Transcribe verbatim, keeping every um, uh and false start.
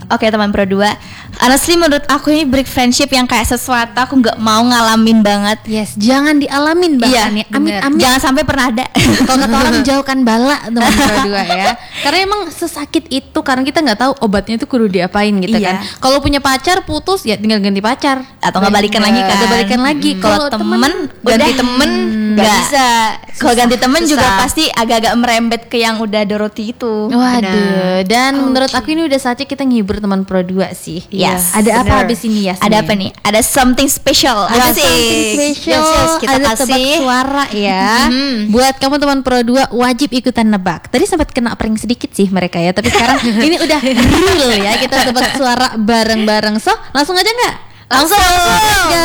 Oke teman Pro dua, honestly menurut aku ini break friendship yang kayak sesuatu aku nggak mau ngalamin banget. Yes, jangan dialamin bahkan Iya, ya. Amin bener. amin. Jangan sampai pernah ada. Kalau kata orang jauhkan bala teman Pro dua ya. Karena emang sesakit itu karena kita nggak tahu obatnya itu kudu diapain gitu Iya. kan. Kalau punya pacar putus ya tinggal ganti pacar Atau nggak balikan lagi kan? Atau balikan lagi. Hmm. Kalau temen ganti temen nggak nggak. bisa. Kalau ganti temen susah. juga pasti agak-agak merembet ke yang udah Dorothy itu. Waduh, dan Okay. menurut aku ini udah saatnya kita ngibur teman Pro dua sih. Yes, Ada apa bener. habis ini ya? Ada apa nih? Ada something special. Ada Asik. something special, Yes, yes, kita ada kasih. tebak suara ya. Mhm. Buat kamu teman Pro dua wajib ikutan nebak. Tadi sempat kena prank sedikit sih mereka ya, tapi sekarang ini udah real ya. Kita tebak suara bareng-bareng. So, langsung aja nggak? Langsung. Let's go.